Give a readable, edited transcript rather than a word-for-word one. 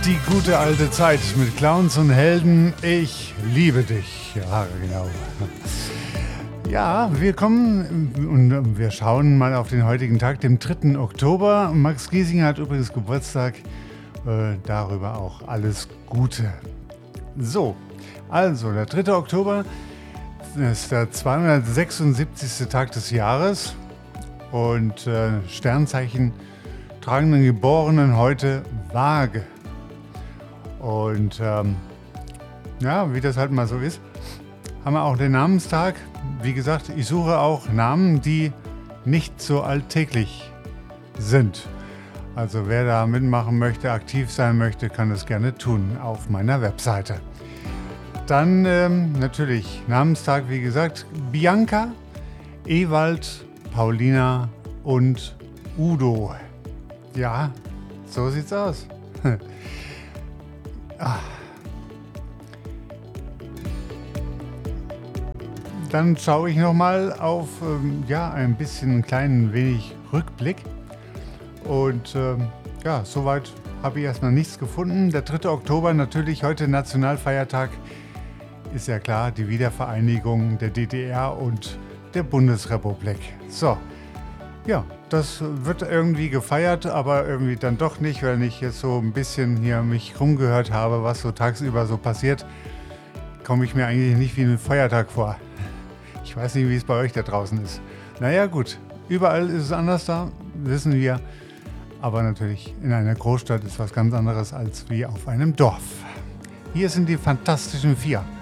Die gute alte Zeit mit Clowns und Helden. Ich liebe dich. Ja, genau. Ja, wir kommen und wir schauen mal auf den heutigen Tag, dem 3. Oktober. Max Giesinger hat übrigens Geburtstag. Darüber auch alles Gute. So, also der 3. Oktober ist der 276. Tag des Jahres. Und Sternzeichen tragenden Geborenen heute Waage. Und ja, wie das halt mal so ist, haben wir auch den Namenstag. Wie gesagt, ich suche auch Namen, die nicht so alltäglich sind. Also wer da mitmachen möchte, aktiv sein möchte, kann das gerne tun auf meiner Webseite. Dann natürlich Namenstag, wie gesagt, Bianca, Ewald, Paulina und Udo. Ja, so sieht's aus. Dann schaue ich nochmal auf ein bisschen, einen kleinen wenig Rückblick. Und soweit habe ich erstmal nichts gefunden. Der 3. Oktober, natürlich heute Nationalfeiertag, ist ja klar, die Wiedervereinigung der DDR und der Bundesrepublik. So, ja, das wird irgendwie gefeiert, aber irgendwie dann doch nicht, weil ich jetzt so ein bisschen hier mich rumgehört habe, was so tagsüber so passiert, komme ich mir eigentlich nicht wie ein Feiertag vor. Ich weiß nicht, wie es bei euch da draußen ist. Naja gut, überall ist es anders da, wissen wir. Aber natürlich in einer Großstadt ist was ganz anderes als wie auf einem Dorf. Hier sind die Fantastischen Vier.